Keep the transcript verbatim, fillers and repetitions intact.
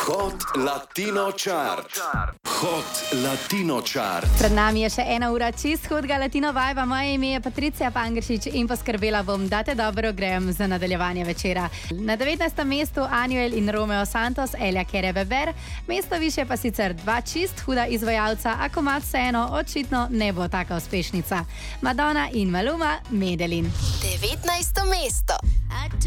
Hot Latino Chart. Hot Latino Chart. Pred nami je še ena ura čist hudega latino vajba. Moje ime je Patricija Pangršič in poskrbela bom, da te dobro grem za nadaljevanje večera. Na devetnajstem mestu Anuel in Romeo Santos, Elia Kere Beber. Mesto više pa sicer dva čist huda izvajalca, a komad vseeno očitno ne bo taka uspešnica. Madonna in Maluma, Medellin. devetnajsto mesto.